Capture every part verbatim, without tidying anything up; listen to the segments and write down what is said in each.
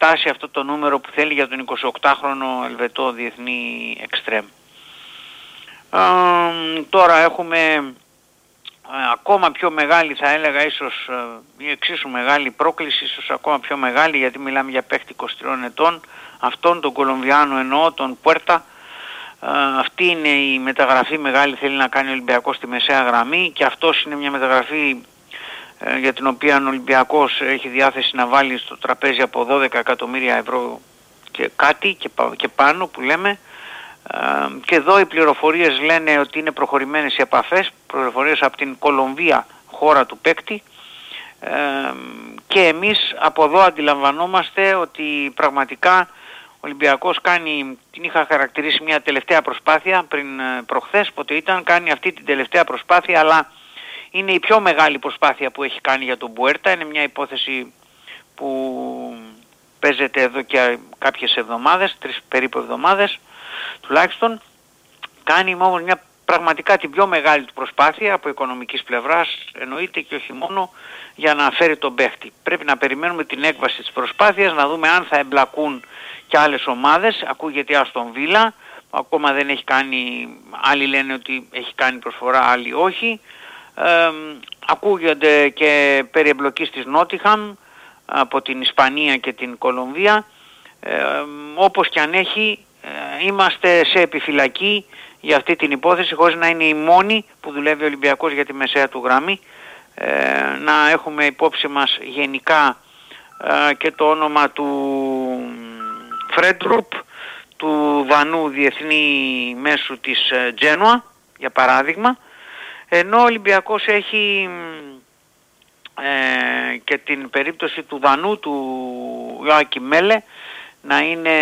φτάσει αυτό το νούμερο που θέλει για τον εικοσιοκτάχρονο Ελβετό διεθνή εξτρέμ. Ε, τώρα έχουμε ε, ακόμα πιο μεγάλη, θα έλεγα ίσως ε, η εξίσου μεγάλη πρόκληση, ίσως ακόμα πιο μεγάλη, γιατί μιλάμε για παίχτη είκοσι τριών ετών, αυτόν τον Κολομβιάνο εννοώ, τον Πουέρτα. Uh, αυτή είναι η μεταγραφή μεγάλη, θέλει να κάνει ο Ολυμπιακός στη μεσαία γραμμή, και αυτός είναι μια μεταγραφή uh, για την οποία ο Ολυμπιακός έχει διάθεση να βάλει στο τραπέζι από δώδεκα εκατομμύρια ευρώ και κάτι και, και πάνω που λέμε. Uh, και εδώ οι πληροφορίες λένε ότι είναι προχωρημένες οι επαφές, πληροφορίες από την Κολομβία, χώρα του παίκτη, uh, και εμείς από εδώ αντιλαμβανόμαστε ότι πραγματικά ο Ολυμπιακός κάνει, την είχα χαρακτηρίσει μια τελευταία προσπάθεια πριν προχθές, πότε ήταν, κάνει αυτή την τελευταία προσπάθεια, αλλά είναι η πιο μεγάλη προσπάθεια που έχει κάνει για τον Πουέρτα. Είναι μια υπόθεση που παίζεται εδώ και κάποιες εβδομάδες, τρεις περίπου εβδομάδες τουλάχιστον. Κάνει όμως μια πραγματικά την πιο μεγάλη του προσπάθεια από οικονομικής πλευράς, εννοείται, και όχι μόνο, για να φέρει τον παίχτη. Πρέπει να περιμένουμε την έκβαση της προσπάθειας, να δούμε αν θα εμπλακούν και άλλες ομάδες. Ακούγεται Άστον Βίλα, ακόμα δεν έχει κάνει, άλλοι λένε ότι έχει κάνει προσφορά, άλλοι όχι. Ε, ακούγονται και περί εμπλοκής της Νότιχαμ από την Ισπανία και την Κολομβία. Ε, όπως και αν έχει, ε, είμαστε σε επιφυλακή για αυτή την υπόθεση, χωρίς να είναι η μόνη που δουλεύει ο Ολυμπιακός για τη μεσαία του γραμμή. Ε, να έχουμε υπόψη μας γενικά ε, και το όνομα του Φρέντρουπ, του Δανού διεθνή μέσου της ε, Τζένουα, για παράδειγμα, ενώ ο Ολυμπιακός έχει ε, και την περίπτωση του Δανού, του Ιωάκη Μέλε, να είναι,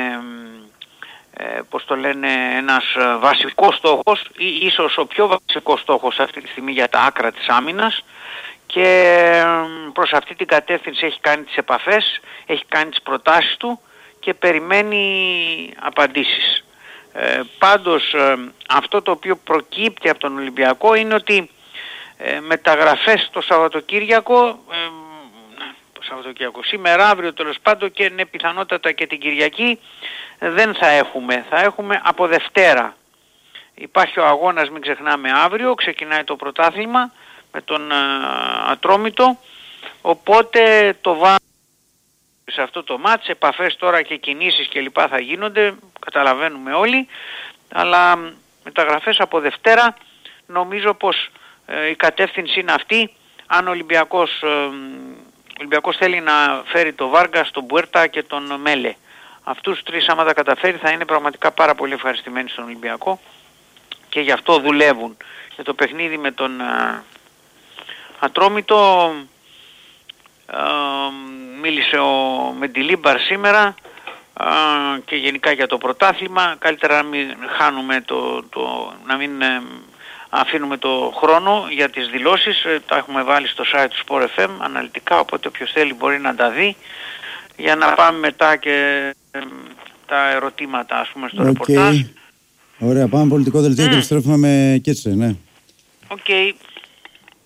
ε, πώς το λένε, ένας βασικός στόχος, ή ίσως ο πιο βασικός στόχος αυτή τη στιγμή για τα άκρα της άμυνας, και προς αυτή την κατεύθυνση έχει κάνει τις επαφές, έχει κάνει τις προτάσεις του και περιμένει απαντήσεις. Ε, πάντως ε, αυτό το οποίο προκύπτει από τον Ολυμπιακό είναι ότι ε, μεταγραφές το Σαββατοκύριακο, ε, το Σαββατοκύριακο σήμερα, αύριο τέλος πάντων, και είναι πιθανότατα και την Κυριακή, ε, δεν θα έχουμε. Θα έχουμε από Δευτέρα. Υπάρχει ο αγώνας, μην ξεχνάμε, αύριο, ξεκινάει το πρωτάθλημα με τον ε, Ατρόμητο, οπότε το βάζω σε αυτό το μάτς. Επαφές τώρα και κινήσεις και λοιπά θα γίνονται, καταλαβαίνουμε όλοι, αλλά μεταγραφές από Δευτέρα. Νομίζω πως ε, η κατεύθυνση είναι αυτή. Αν ο Ολυμπιακός, ε, ο Ολυμπιακός θέλει να φέρει το Βάργα, τον Πουέρτα και τον Μέλε, αυτούς τους τρεις άμα τα καταφέρει θα είναι πραγματικά πάρα πολύ ευχαριστημένοι στον Ολυμπιακό, και γι' αυτό δουλεύουν. Για το παιχνίδι με τον ε, Ατρόμητο Uh, μίλησε ο Μεντιλίμπαρ σήμερα, uh, και γενικά για το πρωτάθλημα. Καλύτερα να μην χάνουμε το, το να μην ε, αφήνουμε το χρόνο για τις δηλώσεις. Ε, τα έχουμε βάλει στο site του Sport εφ εμ αναλυτικά, οπότε όποιος θέλει μπορεί να τα δει, για να πάμε μετά και ε, τα ερωτήματα, ας πούμε, στο okay. ρεπορτάζ. Ωραία, πάμε πολιτικό δελτίο, mm. και επιστρέφουμε με Κίτσε, ναι. Οκ. Okay.